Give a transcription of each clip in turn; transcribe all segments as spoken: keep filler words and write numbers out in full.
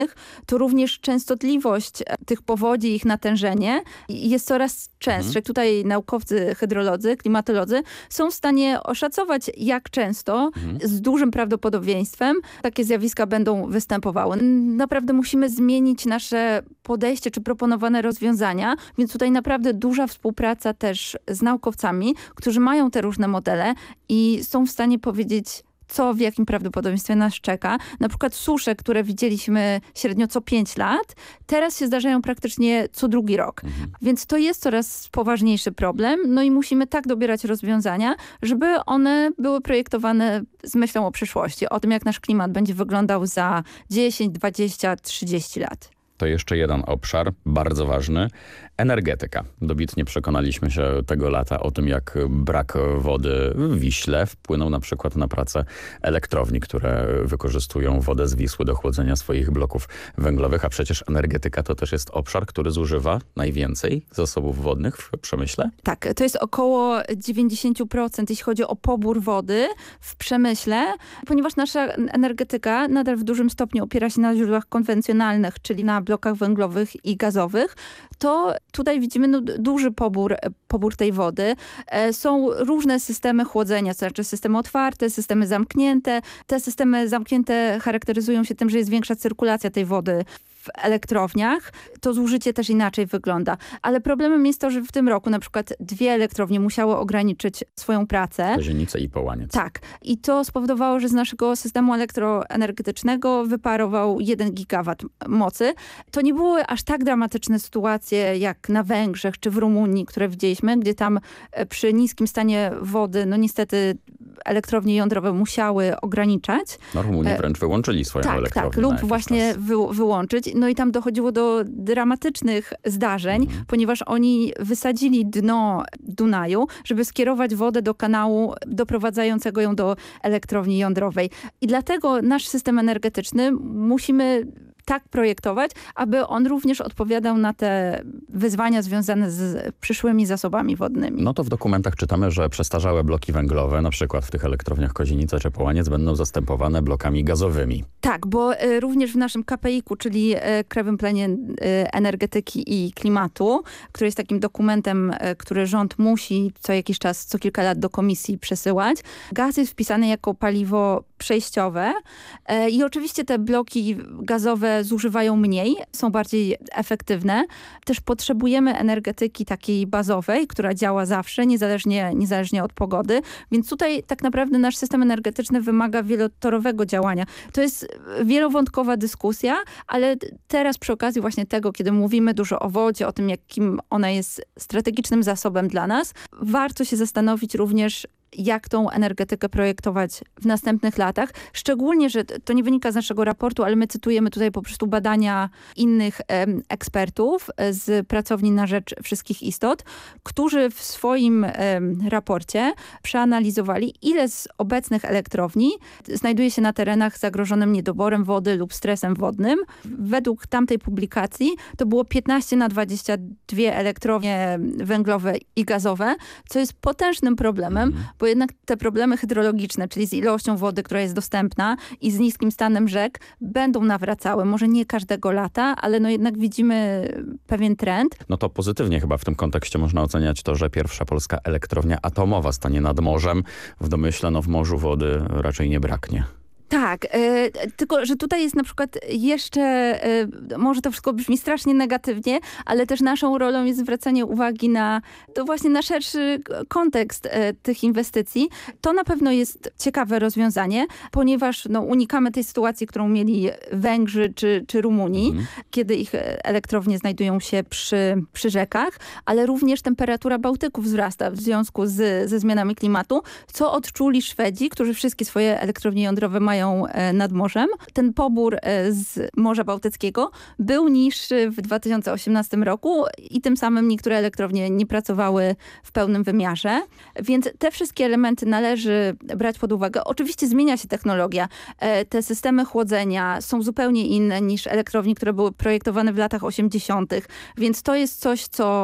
to również częstotliwość tych powodzi, ich natężenie jest coraz częstsze. Mhm. Tutaj naukowcy, hydrolodzy, klimatolodzy są w stanie oszacować, jak często, mhm. z dużym prawdopodobieństwem takie zjawiska będą występowały. Naprawdę musimy zmienić nasze podejście czy proponowane rozwiązania, więc tutaj naprawdę duża współpraca też z naukowcami, którzy mają te różne modele i są w stanie powiedzieć, co w jakim prawdopodobieństwie nas czeka. Na przykład susze, które widzieliśmy średnio co pięć lat, teraz się zdarzają praktycznie co drugi rok. Mhm. Więc to jest coraz poważniejszy problem. No i musimy tak dobierać rozwiązania, żeby one były projektowane z myślą o przyszłości, o tym, jak nasz klimat będzie wyglądał za dziesięć, dwadzieścia, trzydzieści lat. To jeszcze jeden obszar, bardzo ważny. Energetyka. Dobitnie przekonaliśmy się tego lata o tym, jak brak wody w Wiśle wpłynął na przykład na pracę elektrowni, które wykorzystują wodę z Wisły do chłodzenia swoich bloków węglowych, a przecież energetyka to też jest obszar, który zużywa najwięcej zasobów wodnych w przemyśle? Tak, to jest około dziewięćdziesiąt procent, jeśli chodzi o pobór wody w przemyśle, ponieważ nasza energetyka nadal w dużym stopniu opiera się na źródłach konwencjonalnych, czyli na blokach węglowych i gazowych, to tutaj widzimy no, duży pobór, pobór tej wody. E, są różne systemy chłodzenia, to znaczy systemy otwarte, systemy zamknięte. Te systemy zamknięte charakteryzują się tym, że jest większa cyrkulacja tej wody w elektrowniach. To zużycie też inaczej wygląda. Ale problemem jest to, że w tym roku na przykład dwie elektrownie musiały ograniczyć swoją pracę. Kozienice i Połaniec. Tak. I to spowodowało, że z naszego systemu elektroenergetycznego wyparował jeden gigawat mocy. To nie były aż tak dramatyczne sytuacje jak na Węgrzech czy w Rumunii, które widzieliśmy, gdzie tam przy niskim stanie wody, no niestety elektrownie jądrowe musiały ograniczać. No Rumuni wręcz wyłączyli swoją tak, elektrownię. Tak, lub właśnie wy, wyłączyć. No i tam dochodziło do dramatycznych zdarzeń, mhm. ponieważ oni wysadzili dno Dunaju, żeby skierować wodę do kanału doprowadzającego ją do elektrowni jądrowej. I dlatego nasz system energetyczny musimy tak projektować, aby on również odpowiadał na te wyzwania związane z przyszłymi zasobami wodnymi. No to w dokumentach czytamy, że przestarzałe bloki węglowe, na przykład w tych elektrowniach Kozienica czy Połaniec, będą zastępowane blokami gazowymi. Tak, bo y, również w naszym K P I ku, czyli y, Krajowym Planie y, Energetyki i Klimatu, który jest takim dokumentem, y, który rząd musi co jakiś czas, co kilka lat do komisji przesyłać, gaz jest wpisany jako paliwo przejściowe y, i oczywiście te bloki gazowe zużywają mniej, są bardziej efektywne. Też potrzebujemy energetyki takiej bazowej, która działa zawsze, niezależnie, niezależnie od pogody. Więc tutaj tak naprawdę nasz system energetyczny wymaga wielotorowego działania. To jest wielowątkowa dyskusja, ale teraz przy okazji właśnie tego, kiedy mówimy dużo o wodzie, o tym, jakim ona jest strategicznym zasobem dla nas, warto się zastanowić również, jak tą energetykę projektować w następnych latach. Szczególnie, że to nie wynika z naszego raportu, ale my cytujemy tutaj po prostu badania innych em, ekspertów z Pracowni na Rzecz Wszystkich Istot, którzy w swoim em, raporcie przeanalizowali, ile z obecnych elektrowni znajduje się na terenach zagrożonym niedoborem wody lub stresem wodnym. Według tamtej publikacji to było piętnaście na dwadzieścia dwie elektrownie węglowe i gazowe, co jest potężnym problemem, bo jednak te problemy hydrologiczne, czyli z ilością wody, która jest dostępna i z niskim stanem rzek, będą nawracały. Może nie każdego lata, ale no jednak widzimy pewien trend. No to pozytywnie chyba w tym kontekście można oceniać to, że pierwsza polska elektrownia atomowa stanie nad morzem. W domyśle no w morzu wody raczej nie braknie. Tak, y, tylko że tutaj jest na przykład jeszcze, y, może to wszystko brzmi strasznie negatywnie, ale też naszą rolą jest zwracanie uwagi na to właśnie na szerszy kontekst y, tych inwestycji. To na pewno jest ciekawe rozwiązanie, ponieważ no, unikamy tej sytuacji, którą mieli Węgrzy czy, czy Rumunii, mhm. kiedy ich elektrownie znajdują się przy, przy rzekach, ale również temperatura Bałtyku wzrasta w związku z, ze zmianami klimatu, co odczuli Szwedzi, którzy wszystkie swoje elektrownie jądrowe mają nad morzem. Ten pobór z Morza Bałtyckiego był niższy w dwa tysiące osiemnastym roku i tym samym niektóre elektrownie nie pracowały w pełnym wymiarze. Więc te wszystkie elementy należy brać pod uwagę. Oczywiście zmienia się technologia. Te systemy chłodzenia są zupełnie inne niż elektrownie, które były projektowane w latach osiemdziesiątych. Więc to jest coś, co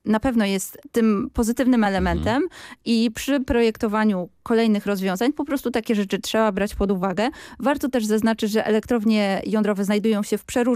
na pewno jest tym pozytywnym elementem mhm. i przy projektowaniu kolejnych rozwiązań po prostu takie rzeczy trzeba brać pod uwagę. Warto też zaznaczyć, że elektrownie jądrowe znajdują się w przeróżnych